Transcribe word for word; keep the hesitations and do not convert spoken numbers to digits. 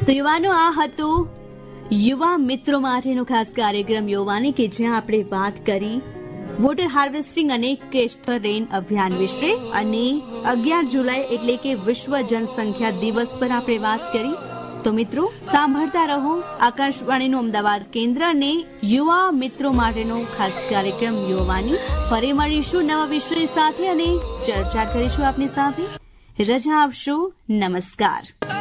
તો યુવાનો, આ હતો યુવા મિત્રો માટેનો ખાસ કાર્યક્રમ યુવાની કે જ્યાં આપણે વાત કરી વોટર હાર્વેસ્ટિંગ અને કેચ ધ રેન અભિયાન વિશે અને અગિયાર જુલાઈ એટલે કે વિશ્વ જનસંખ્યા દિવસ પર આપણે વાત કરી. તો મિત્રો, સાંભળતા રહો આકાશવાણીનું અમદાવાદ કેન્દ્ર અને યુવા મિત્રો માટેનો ખાસ કાર્યક્રમ યુવાની. ફરી મળીશું નવા વિષય સાથે અને ચર્ચા કરીશું આપની સાથે. રજા આપશો. નમસ્કાર.